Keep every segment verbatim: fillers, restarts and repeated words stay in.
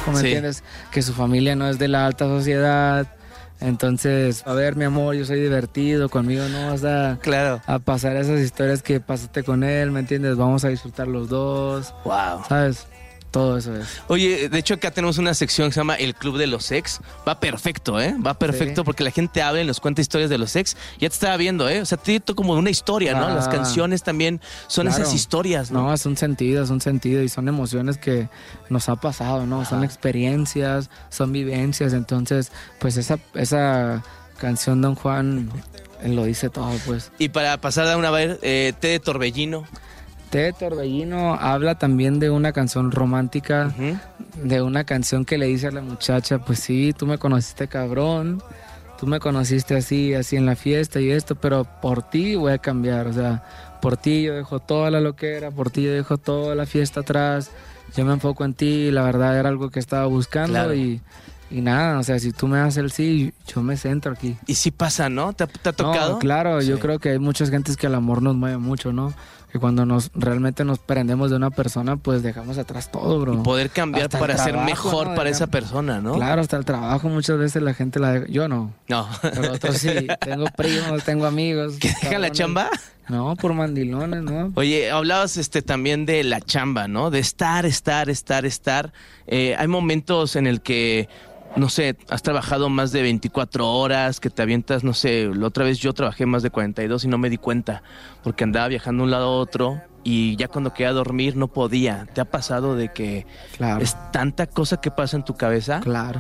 ¿me Sí. entiendes? Que su familia no es de la alta sociedad. Entonces, a ver, mi amor, yo soy divertido, conmigo no vas a, Claro. a pasar esas historias que pasaste con él, ¿me entiendes? Vamos a disfrutar los dos, Wow. ¿sabes? Todo eso es. Oye, de hecho acá tenemos una sección que se llama El Club de los Ex. Va perfecto, ¿eh? Va perfecto Sí. porque la gente habla y nos cuenta historias de los ex. Ya te estaba viendo, ¿eh? O sea, te como una historia, ¿no? Ah. Las canciones también son Claro. esas historias, ¿no? No, es un sentido, es un sentido y son emociones que nos ha pasado, ¿no? Son experiencias, son vivencias, entonces, pues esa, esa canción Don Juan eh, lo dice todo, pues. Y para pasar a una vez, eh, Té de Torbellino. Té de Torbellino habla también de una canción romántica, Ujú. de una canción que le dice a la muchacha, pues sí, tú me conociste cabrón, tú me conociste así, así en la fiesta y esto, pero por ti voy a cambiar, o sea, por ti yo dejo toda la loquera, por ti yo dejo toda la fiesta atrás, yo me enfoco en ti, la verdad era algo que estaba buscando Claro. y, y nada, o sea, si tú me das el sí, yo me centro aquí. Y sí pasa, ¿no? ¿Te ha, te ha tocado? No, claro, yo Sí. creo que hay muchas gentes que el amor nos mueve mucho, ¿no? Que cuando nos realmente nos prendemos de una persona, pues dejamos atrás todo, bro. Y poder cambiar Hasta el para ser trabajo, mejor ¿no? para Digamos. esa persona, ¿no? Claro, hasta el trabajo muchas veces la gente la deja. Yo no, No. pero otros sí. Tengo primos, tengo amigos. ¿Que dejan la cabrones. chamba? No, por mandilones, ¿no? Oye, hablabas este también de la chamba, ¿no? De estar, estar, estar, estar. Eh, hay momentos en el que, no sé, has trabajado más de veinticuatro horas, que te avientas, no sé, la otra vez yo trabajé más de cuarenta y dos y no me di cuenta, porque andaba viajando de un lado a otro y ya cuando quería dormir no podía. ¿Te ha pasado de que Claro, es tanta cosa que pasa en tu cabeza? claro.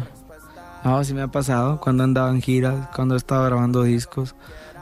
No, sí me ha pasado cuando andaba en giras, cuando estaba grabando discos.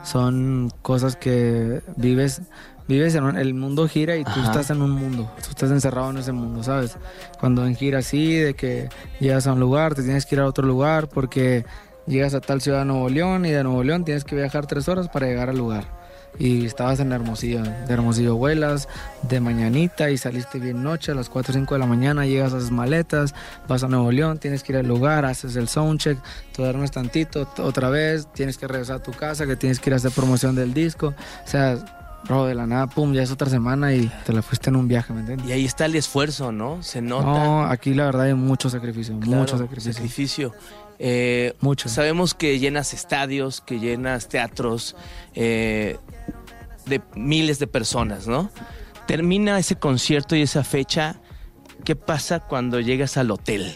Son cosas que vives, vives en un- el mundo gira y tú Ajá. estás en un mundo, tú estás encerrado en ese mundo, ¿sabes? Cuando en gira sí, de que llegas a un lugar, te tienes que ir a otro lugar porque llegas a tal ciudad de Nuevo León y de Nuevo León tienes que viajar tres horas para llegar al lugar. Y estabas en Hermosillo, de Hermosillo vuelas de mañanita y saliste bien noche, a las cuatro o cinco de la mañana llegas a las maletas, vas a Nuevo León, tienes que ir al lugar, haces el soundcheck, te duermes tantito, t- otra vez, tienes que regresar a tu casa, que tienes que ir a hacer promoción del disco, o sea, bro, de la nada, pum, ya es otra semana y te la fuiste en un viaje, ¿me entiendes? Y ahí está el esfuerzo, ¿no? Se nota. No, aquí la verdad hay mucho sacrificio, Claro, mucho sacrificio, sacrificio. Eh, mucho. Sabemos que llenas estadios, que llenas teatros eh, de miles de personas, ¿no? Termina ese concierto y esa fecha, ¿qué pasa cuando llegas al hotel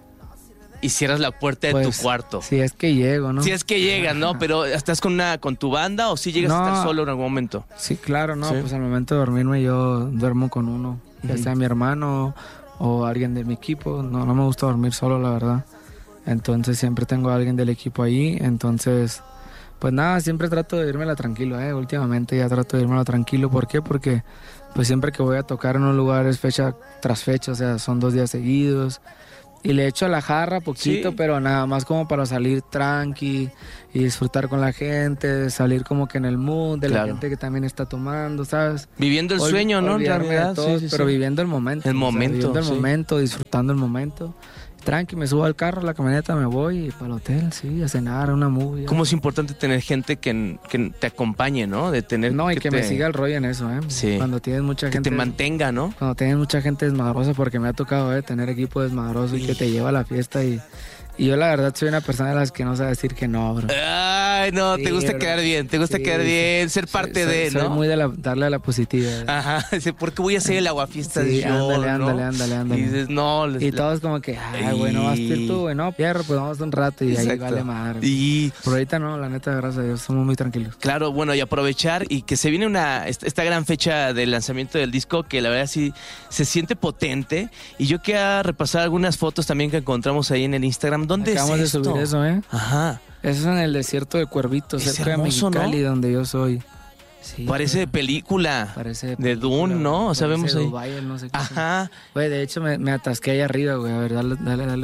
y cierras la puerta de Pues, tu cuarto? Si es que llego, ¿no? Si es que llegas, ¿no? Pero ¿estás con una con tu banda o si llegas a No. estar solo en algún momento? Sí, claro, no, Sí. pues al momento de dormirme yo duermo con uno, ya Ujú. sea mi hermano o alguien de mi equipo, no, no me gusta dormir solo, la verdad, entonces siempre tengo a alguien del equipo ahí, entonces, pues nada, siempre trato de irmela tranquilo, eh, últimamente ya trato de irmela tranquilo, ¿por qué? Porque pues siempre que voy a tocar en un lugar es fecha tras fecha, o sea, son dos días seguidos, y le echo a la jarra poquito, Sí. pero nada más como para salir tranqui y disfrutar con la gente, salir como que en el mood de Claro. la gente que también está tomando, ¿sabes? Viviendo el Ol- sueño, ¿no? En olvidarme de realidad, todo, sí, sí, pero sí. viviendo el momento. El o sea, momento, viviendo el sí. momento, disfrutando el momento. Tranqui, me subo al carro, a la camioneta, me voy y para el hotel, sí, a cenar, a una movie. ¿Cómo es importante tener gente que, que te acompañe, ¿no? De tener No, y que, me te- siga el rollo en eso, ¿eh? Sí. Cuando tienes mucha que gente... te mantenga, ¿no? Cuando tienes mucha gente desmadrosa, porque me ha tocado ¿eh? tener equipo desmadroso y que te lleva a la fiesta y, y yo la verdad soy una persona de las que no sabe decir que no, bro. Ay, no, te Sí, gusta bro. quedar bien, te gusta Sí, quedar sí. bien, ser parte Soy- de, soy ¿no? muy de la, darle a la positiva. ¿eh? Ajá, dice, ¿por qué voy a hacer el aguafiestas Sí, yo, ándale, no? ándale, ándale, ándale. Y dices, no. les- Y la- todos como que, ay, bueno, vas a ir tú, güey, no, pierro, pues vamos un rato y ahí Exacto. vale madre. Y Pero ahorita no, la neta, gracias a Dios, somos muy tranquilos. claro, bueno, y aprovechar y que se viene una esta, esta gran fecha del lanzamiento del disco que la verdad sí se siente potente. Y yo quería repasar algunas fotos también que encontramos ahí en el Instagram. ¿Dónde Acabamos es de esto? subir eso, ¿eh? Ajá, Eso es en el desierto de Cuervitos, Es cerca hermoso, de Mexicali, ¿no? donde yo soy. Sí, parece de güey, película. parece de película, Dune, ¿no? güey, O sea, parece vemos ahí. Dubái, el no sé qué. Ajá. Güey, de hecho me, me atasqué ahí arriba, güey, a ver, dale, dale, dale.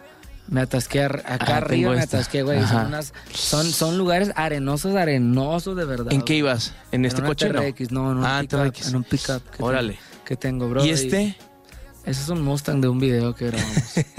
Me atasqué ar- acá Ah, arriba, tengo me esta. atasqué, güey. Ajá. Son, unas, son, son lugares arenosos, arenosos de verdad. ¿En qué güey. ibas? ¿En este una coche? T No. R X, no, en un Ah, pickup, T R X. en un pickup que, Órale. tengo- que tengo, bro. ¿Y este? Ese es un Mustang de un video que grabamos.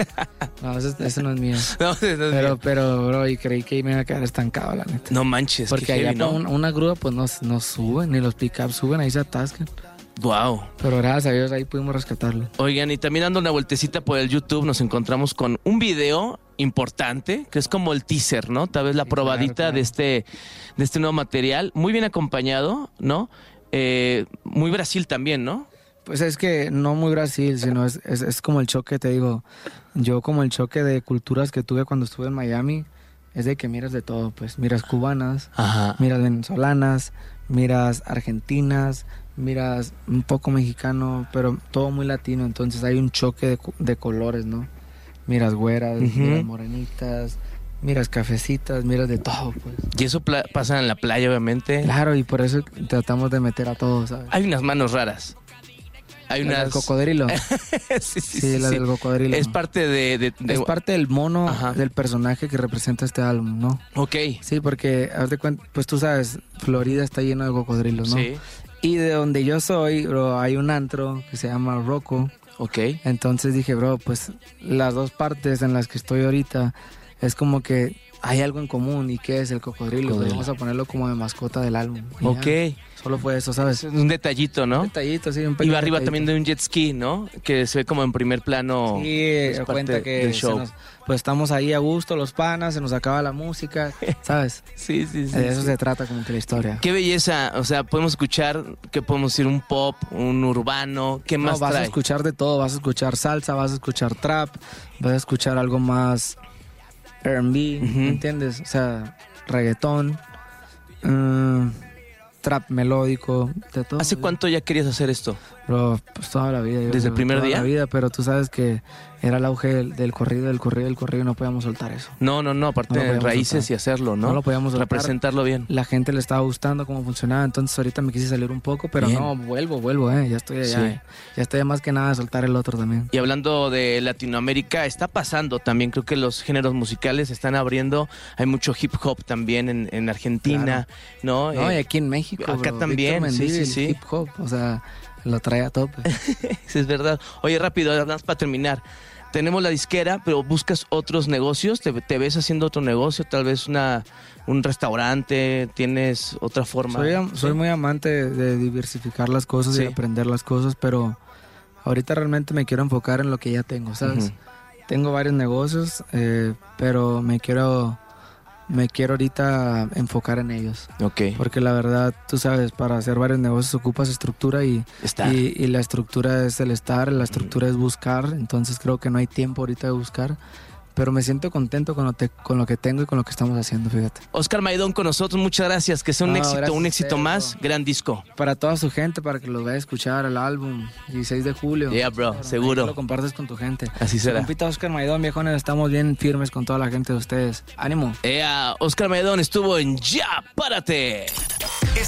No, ese, ese no es mío. No, no es Pero, mío. pero, bro, y creí que me iba a quedar estancado, la neta. No manches, Porque qué allá heavy, pa' ¿no? un- una grúa, pues no, no suben, ni los pickups suben, ahí se atascan. Wow. Pero gracias a Dios ahí pudimos rescatarlo. Oigan, y también dando una vueltecita por el YouTube nos encontramos con un video importante, que es como el teaser, ¿no? Tal vez la Sí, probadita claro, claro. de este de este nuevo material, muy bien acompañado, ¿no? Eh, muy Brasil también, ¿no? Pues es que no muy Brasil, sino es, es, es como el choque, te digo, yo como el choque de culturas que tuve cuando estuve en Miami, es de que miras de todo, pues miras cubanas, Ajá. miras venezolanas, miras argentinas, miras un poco mexicano, pero todo muy latino, entonces hay un choque de, cu- de colores, ¿no? Miras güeras, Ujú. miras morenitas, miras cafecitas, miras de todo, pues. Y eso pla- pasa en la playa, obviamente. Claro, y por eso tratamos de meter a todos, ¿sabes? Hay unas manos raras. Hay La unas... del cocodrilo. sí, sí, Sí, sí, la sí. del cocodrilo. Es parte de... de- de- Es parte del mono, Ajá. del personaje que representa este álbum, ¿no? Ok. Sí, porque, haz de cuenta, pues tú sabes, Florida está lleno de cocodrilos, ¿no? Sí. Y de donde yo soy, bro, hay un antro que se llama Rocco. Ok. Entonces dije, bro, pues las dos partes en las que estoy ahorita es como que hay algo en común. ¿Y qué es el cocodrilo? Pues Cocodrilo. vamos a ponerlo como de mascota del álbum. Y ya. Ok. Solo fue eso, ¿sabes? Es un detallito, ¿no? Un detallito, sí, un Y pequeño va arriba detallito. también de un jet ski, ¿no? Que se ve como en primer plano. Sí, es da parte cuenta que del se show. nos- pues estamos ahí a gusto, los panas, se nos acaba la música, ¿sabes? Sí, sí, sí. De eso sí. se trata como que la historia. Qué belleza. O sea, podemos escuchar, ¿qué podemos decir? Un pop, un urbano. ¿Qué No, más vas a trae? escuchar de todo, vas a escuchar salsa, vas a escuchar trap, vas a escuchar algo más R and B, Ujú. ¿me entiendes? O sea, reggaetón, mm, trap melódico, de todo. ¿Hace cuánto ya querías hacer esto? Bro, pues toda la vida. yo ¿Desde el creo, primer toda día? la vida, pero tú sabes que era el auge del, del corrido, del corrido, del corrido y no podíamos soltar eso. No, no, no. Aparte No lo de podíamos raíces soltar. y hacerlo, ¿no? No lo podíamos soltar. Representarlo bien. La gente le estaba gustando cómo funcionaba, entonces ahorita me quise salir un poco, pero Bien. no, vuelvo, vuelvo, eh, ya estoy allá, Sí. eh. Ya estoy más que nada a soltar el otro también. Y hablando de Latinoamérica, está pasando también, creo que los géneros musicales se están abriendo, hay mucho hip hop también en, en Argentina, ¿no? No, y Eh, aquí en México, acá bro, también, Víctor sí, Mendive, sí, el sí. hip hop, o sea, lo trae a tope. sí, es verdad. Oye, rápido, nada más para terminar. Tenemos la disquera, pero buscas otros negocios, ¿Te, te ves haciendo otro negocio, tal vez una un restaurante, tienes otra forma. Soy, am- ¿Sí? soy muy amante de, de diversificar las cosas Sí. y aprender las cosas, pero ahorita realmente me quiero enfocar en lo que ya tengo, ¿sabes? Ujú. Tengo varios negocios, eh, pero me quiero, me quiero ahorita enfocar en ellos. Ok. Porque la verdad, tú sabes, para hacer varios negocios ocupas estructura y, Está. y, y la estructura es el estar, la estructura es buscar, entonces creo que no hay tiempo ahorita de buscar, pero me siento contento con lo, te- con lo que tengo y con lo que estamos haciendo, fíjate. Oscar Maidón con nosotros, muchas gracias, que sea un No, éxito, gracias un a éxito ustedes, más, bro. gran disco. Para toda su gente, para que los vaya a escuchar el álbum, dieciséis de julio. Yeah, bro, Ahí seguro. Lo compartes con tu gente. Así será. Compita Oscar Maidón, viejones, estamos bien firmes con toda la gente de ustedes. ¡Ánimo! Ea, Oscar Maidón estuvo en Ya, Párate.